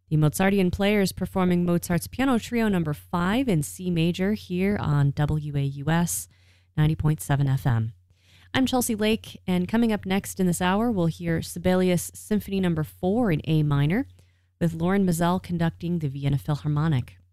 The Mozartian Players performing Mozart's Piano Trio No. 5 in C major here on WAUS 90.7 FM. I'm Chelsea Lake, and coming up next in this hour, we'll hear Sibelius Symphony No. 4 in A minor, with Loren Maazel conducting the Vienna Philharmonic.